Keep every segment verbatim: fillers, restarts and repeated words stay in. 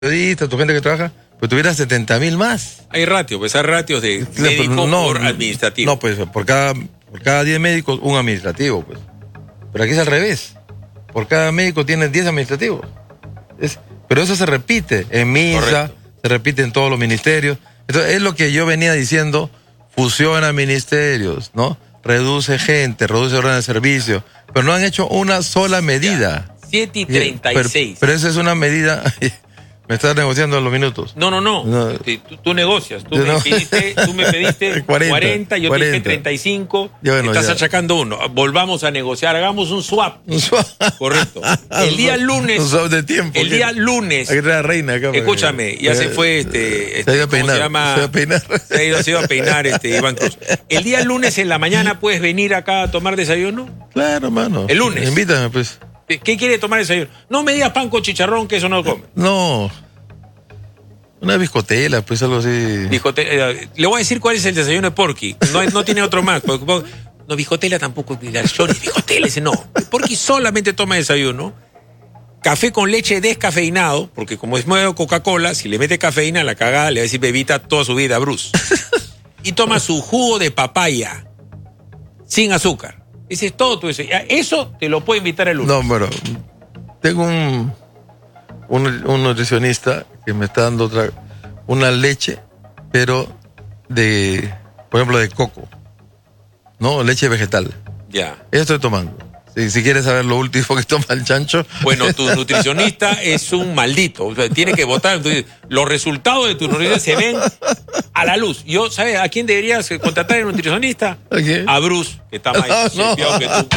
periodistas, tu gente que trabaja, pues tuviera setenta mil más. Hay ratios, pues hay ratios de médico no, por administrativo. No, pues por cada, por cada diez médicos, un administrativo, pues. Pero aquí es al revés. Por cada médico tienes diez administrativos. Es, pero eso se repite en MISA, correcto, se repite en todos los ministerios. Entonces, es lo que yo venía diciendo, fusiona ministerios, ¿no? Reduce gente, reduce órdenes de servicio, pero no han hecho una sola medida. siete y treinta y seis. Pero, pero esa es una medida... Me estás negociando en los minutos. No, no, no. no. Tú, tú negocias. Tú me, no. pediste, tú me pediste cuarenta, cuarenta, yo cuarenta. Te dije treinta y cinco. Ya, bueno, estás ya. achacando uno. Volvamos a negociar. Hagamos un swap. Un swap. Correcto. El día lunes. Un swap de tiempo. El día lunes. Aquí la reina acá. Escúchame, ya se fue este. este se ha ido a peinar. Se, llama, se ha ido a peinar. Se ha ido, se ha ido a peinar este Iván Cruz. El día lunes en la mañana puedes venir acá a tomar desayuno. Claro, hermano. El lunes. Invítame, pues. ¿Qué quiere tomar desayuno? No me digas pan con chicharrón, que eso no lo come. No. Una biscotela, pues algo así. Biscotela. Le voy a decir cuál es el desayuno de Porky. No, no tiene otro más. No, biscotela tampoco. Biscotela, ese no. Porky solamente toma desayuno. Café con leche descafeinado, porque como es nuevo Coca-Cola, si le mete cafeína a la cagada, le va a decir bebita toda su vida, Bruce. Y toma su jugo de papaya, sin azúcar. Ese es todo tu desayuno. Eso te lo puede invitar el lunes. No, pero tengo un, un, un nutricionista que me está dando otra, una leche, pero de, por ejemplo, de coco, ¿no? Leche vegetal. Ya. Eso estoy tomando. Si, si quieres saber lo último que toma el chancho. Bueno, tu nutricionista es un maldito. O sea, tiene que votar. Entonces, los resultados de tu nutricionista se ven a la luz. Yo, ¿sabes a quién deberías contratar el nutricionista? ¿A quién? A Bruce, que está más no, no. que tú.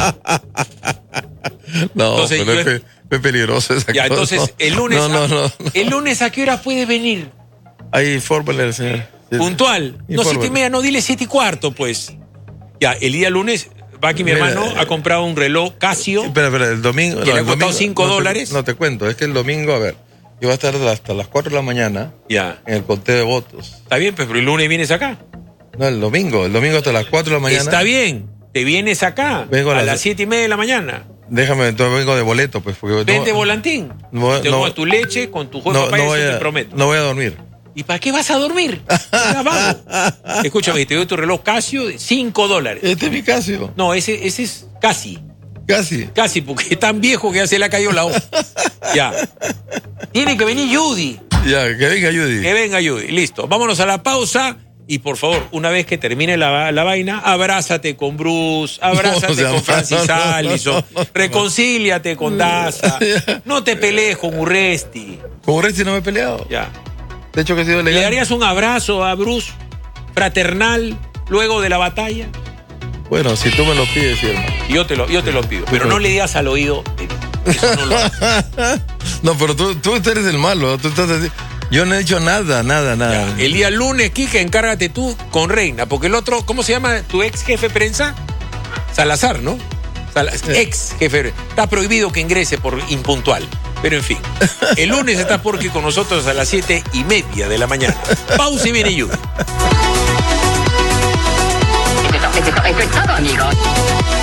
No, entonces, pero yo, es, es peligroso esa ya, cosa. Entonces, el lunes, no, no, no, no. ¿el lunes a qué hora puedes venir? Ahí, fórmale, señor. Puntual. No, siete y media, no, dile siete y cuarto, pues. Ya, el día lunes... Va aquí mi Mira, hermano ha comprado un reloj Casio. Espera, espera, el domingo. Que no, le ha costado cinco dólares. No te cuento, es que el domingo, a ver, yo voy a estar hasta las cuatro de la mañana. Ya. En el conteo de votos. Está bien, pero el lunes vienes acá. No, el domingo, el domingo hasta las cuatro de la mañana. Está bien, te vienes acá. Vengo a, a las, las siete y media de la mañana. Déjame, entonces vengo de boleto, pues. Porque Vente no, volantín. No, te no, tomas tu leche con tu juego no, de papaya, no voy eso a, te prometo. No voy a dormir. ¿Y para qué vas a dormir? Vamos. Escúchame, te doy tu reloj Casio de cinco dólares. ¿Este es mi Casio? No, ese, ese es casi. Casi. Casi, porque es tan viejo que ya se le ha caído la hoja. Ya. Tiene que venir Judy. Ya, que venga Judy. Que venga Judy. Listo. Vámonos a la pausa. Y por favor, una vez que termine la, la vaina, abrázate con Bruce, abrázate no, o sea, con Francis no, Allison, no, no, no, reconcíliate con Daza. No te pelees con Urresti. Con Urresti no me he peleado. Ya. De hecho que he sido legal. ¿Le darías un abrazo a Bruce, fraternal, luego de la batalla? Bueno, si tú me lo pides, sí, hermano. Yo te lo, yo te lo pido, pero no le digas al oído. Eso no lo haces. No, pero tú, tú eres el malo. Tú estás así. Yo no he hecho nada, nada, nada. Ya, el día lunes, Quique, encárgate tú con Reina, porque el otro, ¿cómo se llama tu ex jefe de prensa? Salazar, ¿no? Sal ex jefe. Está prohibido que ingrese por impuntual. Pero en fin, el lunes está Porky con nosotros a las siete y media de la mañana. Pausa y viene Judy. Esto es todo, amigos.